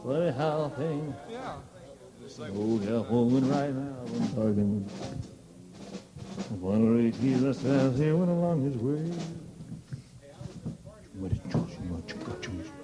funny how things. Yeah. Oh, California right now, I'm talking. One day Jesus says he went along his way.